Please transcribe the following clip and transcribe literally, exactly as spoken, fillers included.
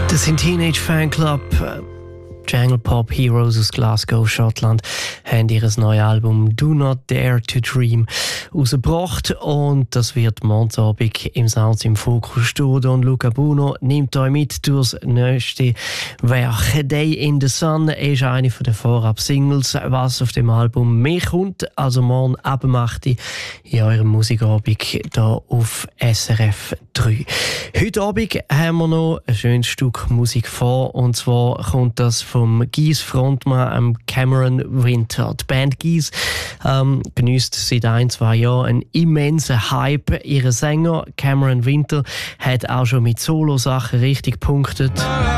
Das sind Teenage Fanclub. Jungle Pop Heroes aus Glasgow, Schottland, haben ihr neues Album «Do Not Dare to Dream» rausgebracht und das wird Montagabend im Sounds im Fokus Studio. Und Luca Buono nimmt euch mit durchs nächste Werk. «Day in the Sun» ist eine der Vorab-Singles, was auf dem Album mehr kommt. Also morgen ab um acht Uhr in eurem Musikabend hier auf S R F drei. Heute Abend haben wir noch ein schönes Stück Musik vor, und zwar kommt das vom Gees-Frontmann Cameron Winter. Die Band Gees ähm, genießt seit ein, zwei Jahren einen immensen Hype. Ihr Sänger Cameron Winter hat auch schon mit Solo-Sachen richtig gepunktet.